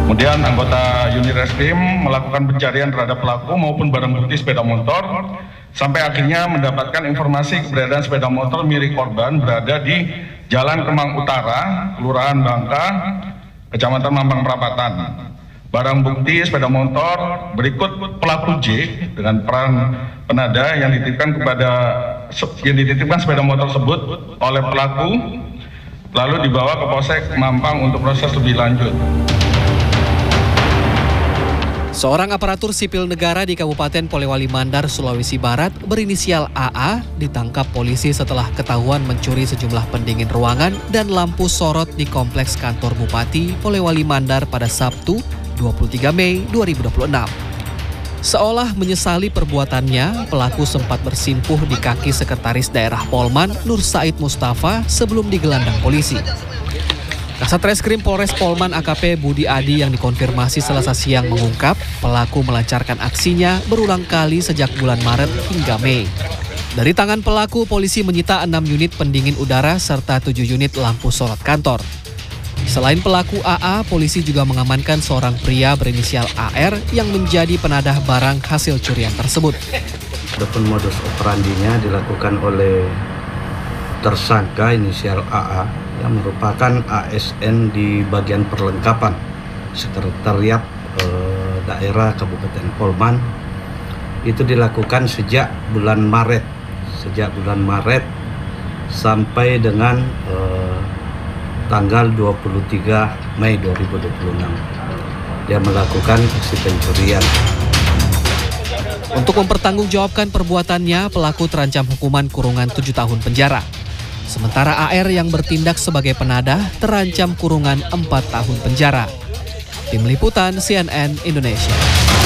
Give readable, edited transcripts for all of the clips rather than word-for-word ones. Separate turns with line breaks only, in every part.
Kemudian anggota unit reskrim melakukan pencarian terhadap pelaku maupun barang bukti sepeda motor sampai akhirnya mendapatkan informasi keberadaan sepeda motor milik korban berada di Jalan Kemang Utara, Kelurahan Bangka, Kecamatan Mampang Perapatan. Barang bukti sepeda motor berikut pelaku J dengan peran penada yang dititipkan sepeda motor tersebut oleh pelaku lalu dibawa ke Polsek Mampang untuk proses lebih lanjut.
Seorang aparatur sipil negara di Kabupaten Polewali Mandar, Sulawesi Barat berinisial AA ditangkap polisi setelah ketahuan mencuri sejumlah pendingin ruangan dan lampu sorot di kompleks kantor Bupati Polewali Mandar pada Sabtu 23 Mei 2026. Seolah menyesali perbuatannya, pelaku sempat bersimpuh di kaki Sekretaris Daerah Polman Nur Said Mustafa sebelum digelandang polisi. Kasat Reskrim Polres Polman AKP Budi Adi yang dikonfirmasi Selasa siang mengungkap pelaku melancarkan aksinya berulang kali sejak bulan Maret hingga Mei. Dari tangan pelaku, polisi menyita 6 unit pendingin udara serta 7 unit lampu sorot kantor. Selain pelaku AA, polisi juga mengamankan seorang pria berinisial AR yang menjadi penadah barang hasil curian tersebut.
Adapun modus operandinya dilakukan oleh tersangka inisial AA yang merupakan ASN di bagian perlengkapan Sekretariat Daerah Kabupaten Polman. Itu dilakukan sejak bulan Maret sampai dengan tanggal 23 Mei 2026. Dia melakukan aksi pencurian.
Untuk mempertanggungjawabkan perbuatannya, pelaku terancam hukuman kurungan 7 tahun penjara. Sementara AR yang bertindak sebagai penadah terancam kurungan 4 tahun penjara. Tim Liputan CNN Indonesia.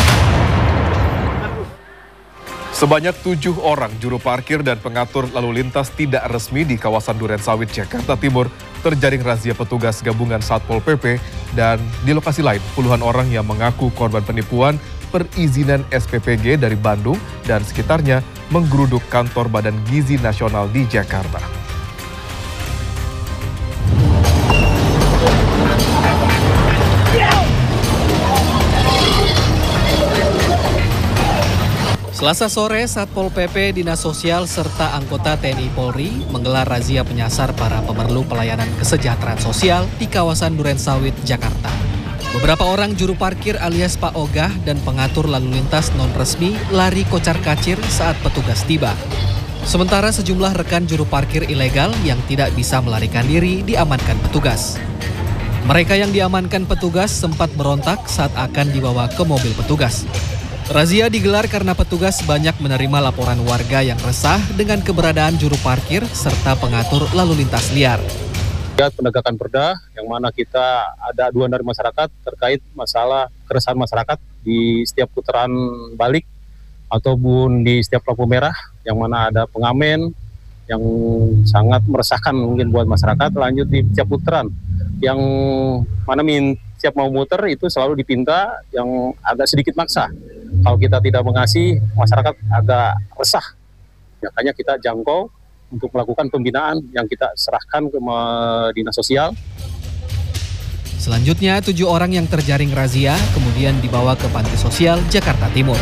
Sebanyak 7 orang juru parkir dan pengatur lalu lintas tidak resmi di kawasan Durensawit, Jakarta Timur terjaring razia petugas gabungan Satpol PP, dan di lokasi lain puluhan orang yang mengaku korban penipuan perizinan SPPG dari Bandung dan sekitarnya menggeruduk kantor Badan Gizi Nasional di Jakarta.
Selasa sore, Satpol PP, Dinas Sosial, serta anggota TNI Polri menggelar razia penyasar para pemerlu pelayanan kesejahteraan sosial di kawasan Durensawit, Jakarta. Beberapa orang juru parkir alias Pak Ogah dan pengatur lalu lintas non-resmi lari kocar-kacir saat petugas tiba. Sementara sejumlah rekan juru parkir ilegal yang tidak bisa melarikan diri diamankan petugas. Mereka yang diamankan petugas sempat berontak saat akan dibawa ke mobil petugas. Razia digelar karena petugas banyak menerima laporan warga yang resah dengan keberadaan juru parkir serta pengatur lalu lintas liar.
Penegakan perda yang mana kita ada aduan dari masyarakat terkait masalah keresahan masyarakat di setiap putaran balik ataupun di setiap lampu merah yang mana ada pengamen yang sangat meresahkan mungkin buat masyarakat. Lanjut di setiap putaran yang mana siap mau muter itu selalu dipinta yang agak sedikit maksa. Kalau kita tidak mengasih, masyarakat agak resah. Makanya kita jangkau untuk melakukan pembinaan yang kita serahkan ke Dinas Sosial.
Selanjutnya, 7 orang yang terjaring razia kemudian dibawa ke Panti Sosial Jakarta Timur.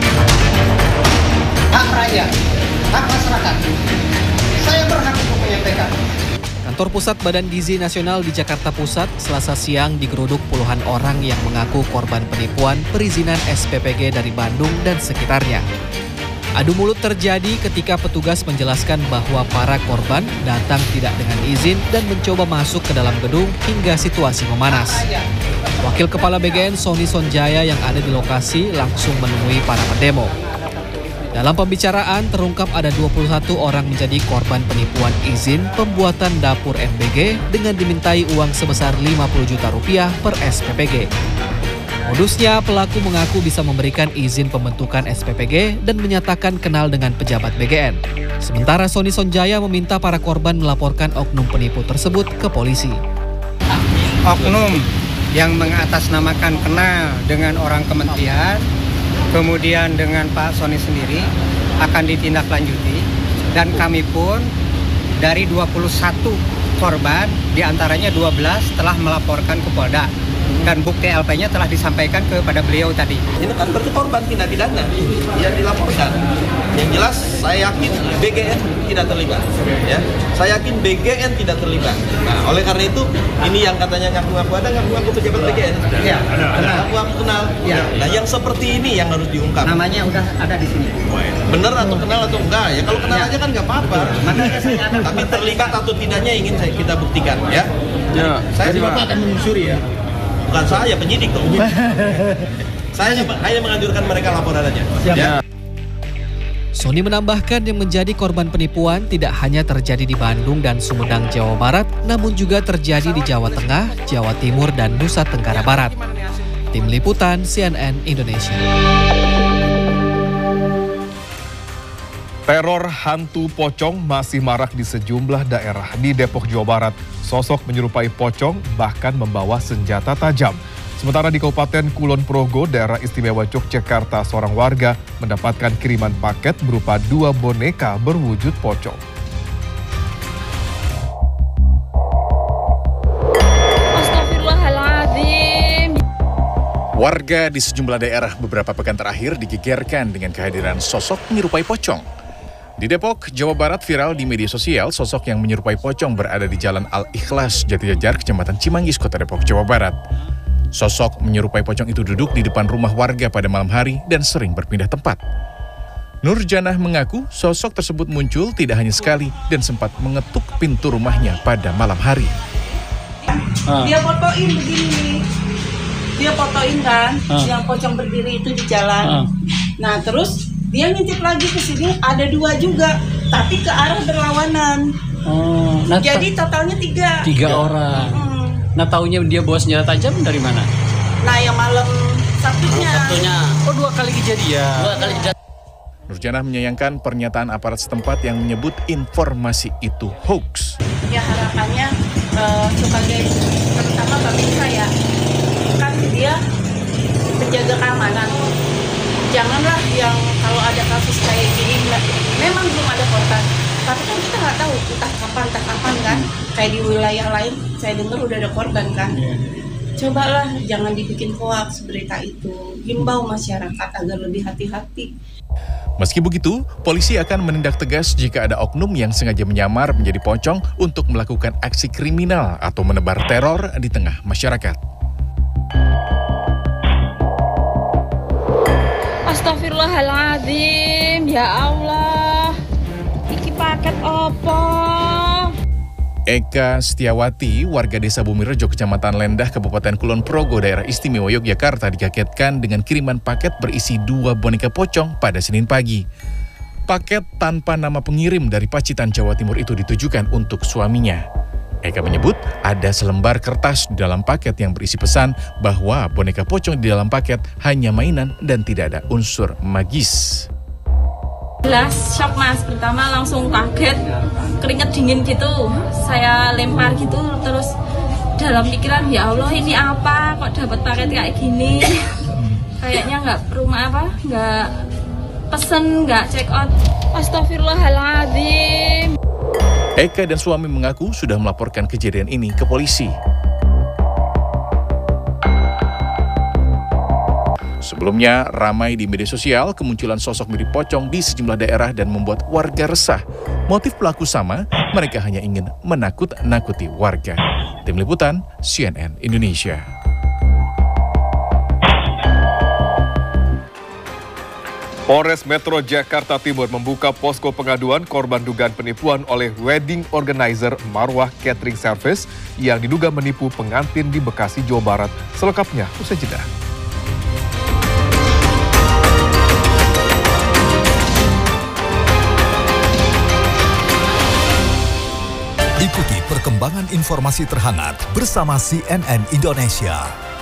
Hak rakyat, hak masyarakat. Saya berhak untuk menyampaikan.
Kantor Pusat Badan Gizi Nasional di Jakarta Pusat Selasa siang digeruduk puluhan orang yang mengaku korban penipuan perizinan SPPG dari Bandung dan sekitarnya. Adu mulut terjadi ketika petugas menjelaskan bahwa para korban datang tidak dengan izin dan mencoba masuk ke dalam gedung hingga situasi memanas. Wakil Kepala BGN Sony Sonjaya yang ada di lokasi langsung menemui para pendemo. Dalam pembicaraan terungkap ada 21 orang menjadi korban penipuan izin pembuatan dapur MBG dengan dimintai uang sebesar 50 juta rupiah per SPPG. Modusnya, pelaku mengaku bisa memberikan izin pembentukan SPPG dan menyatakan kenal dengan pejabat BGN. Sementara Sony Sonjaya meminta para korban melaporkan oknum penipu tersebut ke polisi.
Oknum yang mengatasnamakan kenal dengan orang kementerian, kemudian dengan Pak Sony sendiri akan ditindaklanjuti, dan kami pun dari 21 korban diantaranya 12 telah melaporkan ke Polda. dan bukti LP-nya telah disampaikan kepada beliau tadi.
Ini kan berarti korban tindak pidana yang dilaporkan. Yang jelas saya yakin BGN tidak terlibat, ya. Saya yakin BGN tidak terlibat. Nah, oleh karena itu ini yang katanya ngaku-ngaku ada ngaku-ngaku pejabat BGN.
Iya,
ngaku-ngaku kenal.
Ya.
Nah, yang seperti ini yang harus diungkap.
Namanya udah ada di sini.
Bener atau kenal atau enggak? Ya kalau kenal aja kan nggak apa-apa. Tapi terlibat atau tidaknya ingin kita buktikan, ya.
Ya.
Saya
Bapak akan menyusuri ya.
Bukan saya penyidik dong. Saya hanya menganjurkan mereka laporan aja. Ya.
Sony menambahkan yang menjadi korban penipuan tidak hanya terjadi di Bandung dan Sumedang, Jawa Barat, namun juga terjadi di Jawa Tengah, Jawa Timur, dan Nusa Tenggara Barat. Tim Liputan CNN Indonesia.
Teror hantu pocong masih marak di sejumlah daerah. Di Depok, Jawa Barat, sosok menyerupai pocong bahkan membawa senjata tajam. Sementara di Kabupaten Kulon Progo, daerah istimewa Yogyakarta, seorang warga mendapatkan kiriman paket berupa 2 boneka berwujud pocong.
Astagfirullahaladzim. Warga di sejumlah daerah beberapa pekan terakhir digegerkan dengan kehadiran sosok menyerupai pocong. Di Depok, Jawa Barat viral di media sosial sosok yang menyerupai pocong berada di Jalan Al-Ikhlas, Jatijajar, Kecamatan Cimanggis, Kota Depok, Jawa Barat. Sosok menyerupai pocong itu duduk di depan rumah warga pada malam hari dan sering berpindah tempat. Nur Janah mengaku sosok tersebut muncul tidak hanya sekali dan sempat mengetuk pintu rumahnya pada malam hari.
Dia fotoin begini, dia fotoin kan, yang pocong berdiri itu di jalan. Nah terus dia ngintip lagi ke sini, ada 2 juga, tapi ke arah berlawanan. Jadi totalnya 3
orang. Nah, taunya dia bawa senjata tajam dari mana?
Nah, yang malam Sabtunya.
Oh, 2 kali kejadian.
Nur Janah menyayangkan pernyataan aparat setempat yang menyebut informasi itu hoax.
Ya harapannya sebagai terutama bagi saya, kan dia penjaga keamanan. Janganlah yang kalau ada kasus kayak gini, memang belum ada korban. Tapi kan kita nggak tahu entah kapan kan. Kayak di wilayah lain, saya dengar udah ada korban kan. Cobalah jangan dibikin hoax berita itu. Himbau masyarakat agar lebih hati-hati.
Meski begitu, polisi akan menindak tegas jika ada oknum yang sengaja menyamar menjadi pocong untuk melakukan aksi kriminal atau menebar teror di tengah masyarakat.
Astagfirullahaladzim, ya Allah. Iki paket apa?
Eka Setiawati, warga desa Bumirejo, Kecamatan Lendah, Kabupaten Kulon Progo, daerah istimewa Yogyakarta, dikagetkan dengan kiriman paket berisi 2 boneka pocong pada Senin pagi. Paket tanpa nama pengirim dari Pacitan, Jawa Timur itu ditujukan untuk suaminya. Eka menyebut ada selembar kertas di dalam paket yang berisi pesan bahwa boneka pocong di dalam paket hanya mainan dan tidak ada unsur magis.
Jelas shock mas, pertama langsung kaget, keringet dingin gitu, saya lempar gitu, terus dalam pikiran ya Allah ini apa, kok dapat paket kayak gini, kayaknya nggak pesen, nggak check out. Astagfirullahaladzim.
Eka dan suami mengaku sudah melaporkan kejadian ini ke polisi. Sebelumnya, ramai di media sosial kemunculan sosok mirip pocong di sejumlah daerah dan membuat warga resah. Motif pelaku sama, mereka hanya ingin menakut-nakuti warga. Tim Liputan, CNN Indonesia.
Polres Metro Jakarta Timur membuka posko pengaduan korban dugaan penipuan oleh wedding organizer Marwah Catering Service yang diduga menipu pengantin di Bekasi, Jawa Barat. Selengkapnya usai jeda.
Ikuti perkembangan informasi terhangat bersama CNN Indonesia.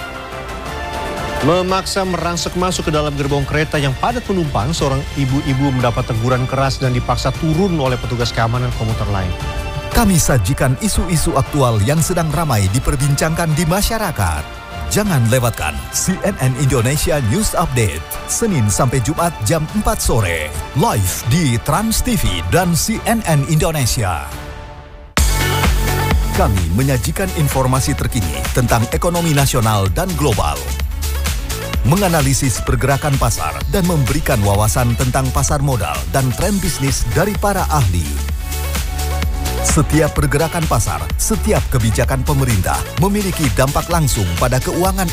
Memaksa merangsek masuk ke dalam gerbong kereta yang padat penumpang, seorang ibu-ibu mendapat teguran keras dan dipaksa turun oleh petugas keamanan komuter lain.
Kami sajikan isu-isu aktual yang sedang ramai diperbincangkan di masyarakat. Jangan lewatkan CNN Indonesia News Update, Senin sampai Jumat jam 4 sore, live di Trans TV dan CNN Indonesia. Kami menyajikan informasi terkini tentang ekonomi nasional dan global, menganalisis pergerakan pasar dan memberikan wawasan tentang pasar modal dan tren bisnis dari para ahli. Setiap pergerakan pasar, setiap kebijakan pemerintah memiliki dampak langsung pada keuangan